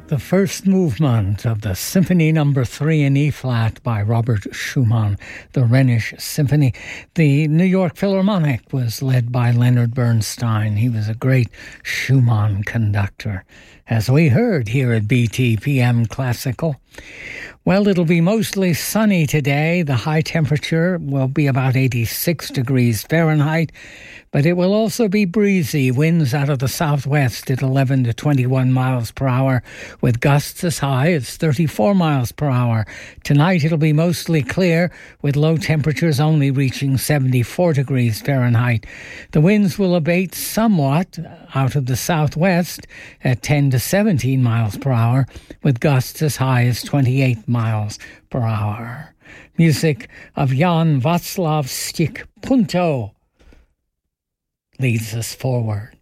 The first movement of the Symphony No. 3 in E-flat by Robert Schumann, the Rhenish Symphony. The New York Philharmonic was led by Leonard Bernstein. He was a great Schumann conductor, as we heard here at BTPM Classical. Well, it'll be mostly sunny today. The high temperature will be about 86 degrees Fahrenheit, but it will also be breezy. Winds out of the southwest at 11 to 21 miles per hour, with gusts as high as 34 miles per hour. Tonight it'll be mostly clear, with low temperatures only reaching 74 degrees Fahrenheit. The winds will abate somewhat out of the southwest at 10 to 17 miles per hour, with gusts as high as 28 miles per hour. Music of Jan Václav Stick Punto leads us forward.